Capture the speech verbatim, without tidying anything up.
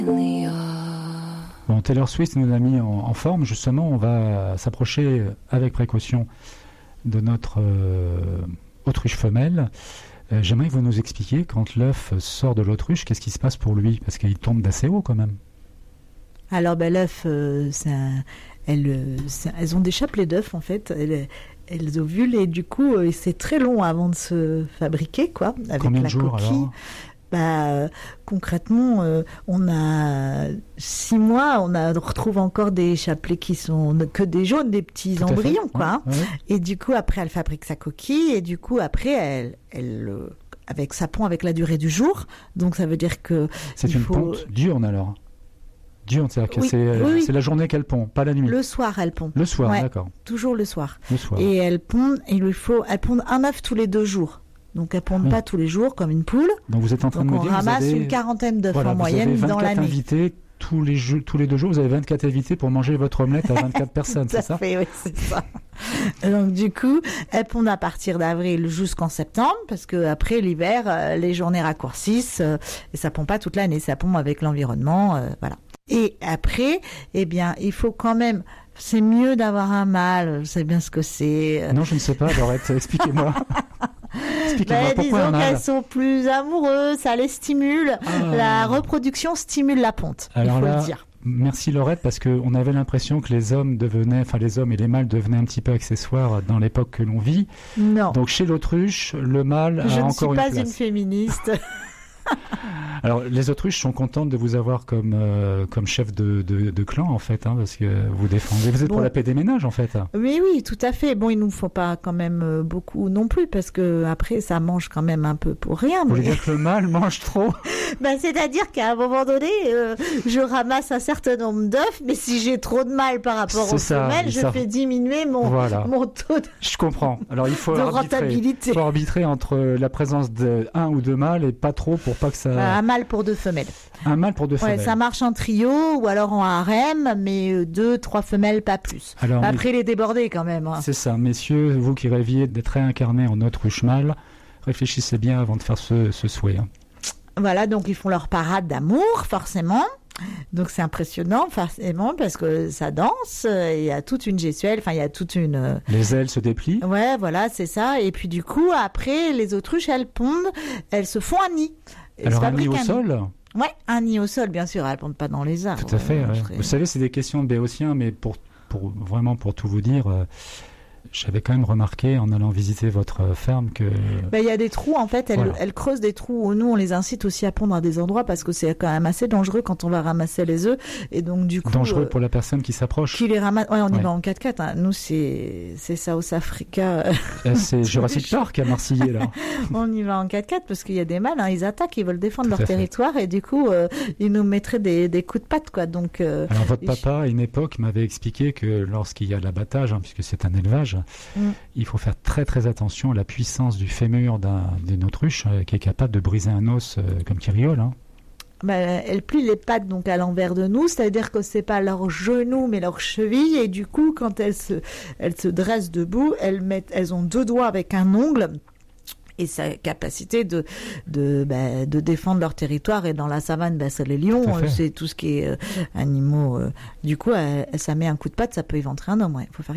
Bon, Taylor Swift nous a mis en, en forme. Justement, on va s'approcher avec précaution de notre euh, autruche femelle. Euh, j'aimerais que vous nous expliquiez, quand l'œuf sort de l'autruche, qu'est-ce qui se passe pour lui? Parce qu'il tombe d'assez haut quand même. Alors ben, l'œuf, euh, ça, elles, ça, elles ont des chapelets d'œufs en fait. Elles, elles ovulent et du coup euh, c'est très long avant de se fabriquer quoi. Avec Combien la de jours coquille. alors? Bah, euh, concrètement, euh, on a six mois, on, a, on retrouve encore des chapelets qui sont que des jaunes, des petits Tout à embryons, fait. quoi. Hein. Ouais, ouais. Et du coup, après, elle fabrique sa coquille, et du coup, après, elle, elle, euh, avec ça pond avec la durée du jour. Donc, ça veut dire que C'est il une faut... ponte diurne alors. Diurne, c'est-à-dire que Oui, c'est, oui, oui. c'est la journée qu'elle pond, pas la nuit. Le soir, elle pond. Le soir, Ouais, d'accord. toujours le soir. Le soir. Et elle pond, il lui faut, elle pond un œuf tous les deux jours. Donc, elle pond Oui. pas tous les jours comme une poule. Donc vous êtes en train Donc, de on me dire que ramasse vous avez... une quarantaine d'œufs Voilà, en vous moyenne avez dans vingt-quatre l'année. invités tous les, jeux, tous les deux jours, vous avez vingt-quatre invités pour manger votre omelette à vingt-quatre personnes, Tout à c'est ça? fait, oui, c'est ça. Donc du coup, elles pondent à partir d'avril jusqu'en septembre, parce que après l'hiver, euh, les journées raccourcissent euh, et ça pond pas toute l'année, ça pond avec l'environnement, euh, voilà. Et après, eh bien, il faut quand même, c'est mieux d'avoir un mâle, je sais bien ce que c'est. Non, je ne sais pas, Laurette, expliquez-moi. Expliquez-moi Ben, pourquoi disons un mâle. qu'elles sont plus amoureuses, ça les stimule. Ah. La reproduction stimule la ponte, Alors il faut là, le dire. merci Laurette, parce qu'on avait l'impression que les hommes devenaient, enfin les hommes et les mâles devenaient un petit peu accessoires dans l'époque que l'on vit. Non, Donc chez l'autruche, le mâle je a ne encore suis une pas place. une féministe. Alors les autruches sont contentes de vous avoir comme euh, comme chef de, de, de clan en fait, hein, parce que vous défendez, vous êtes Bon. pour la paix des ménages en fait. Oui, oui, tout à fait. Bon, il nous faut pas quand même euh, beaucoup non plus, parce que après, ça mange quand même un peu pour rien. Vous voulez Mais... dire que le mâle mange trop? ben, c'est-à-dire qu'à un moment donné, euh, je ramasse un certain nombre d'œufs, mais si j'ai trop de mâles par rapport C'est aux ça, femelles, ils je savent. fais diminuer mon, Voilà. mon taux de, Je comprends. Alors il faut de arbitrer. rentabilité. Il faut arbitrer entre la présence de un ou deux mâles et pas trop pour pas que ça. Un mâle pour deux femelles. Un mâle pour deux Ouais, femelles. ça marche en trio ou alors en harem, mais euh, deux, trois femelles, pas plus. Alors, Après, il est débordé quand même. Hein. c'est ça, messieurs, vous qui rêviez d'être réincarnés en autruche mâle, réfléchissez bien avant de faire ce, ce souhait. Hein. Voilà, donc ils font leur parade d'amour, forcément. Donc c'est impressionnant, forcément, parce que ça danse, euh, il y a toute une gestuelle, enfin il y a toute une... euh, Les ailes se déplient. Ouais, voilà, c'est ça. Et puis du coup, après, les autruches, elles pondent, elles se font un nid. Elles Alors se un nid fabriquent au sol. Ouais, un nid au sol, bien sûr, elles pondent pas dans les arbres. Tout à fait. Euh, ouais. je serais- Vous savez, c'est des questions de béotiens, mais pour, pour vraiment pour tout vous dire, euh, j'avais quand même remarqué en allant visiter votre ferme que Ben, il y a des trous, en fait, elles, Voilà. elles creusent des trous. Nous, on les incite aussi à pondre à des endroits parce que c'est quand même assez dangereux quand on va ramasser les œufs. Et donc, du coup. dangereux euh, pour la personne qui s'approche. Qui les ramasse. Ouais, on y Ouais. va en quatre quatre. Hein. Nous, c'est, c'est South Africa. Euh, C'est Jurassic Park à Marseillais là. On y va en quatre quatre parce qu'il y a des mâles, hein, ils attaquent, ils veulent défendre Tout leur à fait. territoire et du coup, euh, ils nous mettraient des, des coups de patte, quoi. Donc, euh, Alors votre je- papa, à une époque, m'avait expliqué que lorsqu'il y a l'abattage, hein, puisque c'est un élevage, Mm. il faut faire très très attention à la puissance du fémur d'un, d'une autruche euh, qui est capable de briser un os euh, comme qui rigole. Hein. bah, elles plient les pattes donc à l'envers de nous, c'est-à-dire que c'est pas leurs genoux mais leurs chevilles et du coup, quand elles se, elles se dressent debout, elles mettent, elles ont deux doigts avec un ongle. Et sa capacité de de, bah, de défendre leur territoire, et dans la savane, bah, c'est les lions, Tout à fait. euh, c'est tout ce qui est euh, animaux. euh. Du coup, euh, ça met un coup de patte, ça peut éventrer un homme. Ouais. Faut faire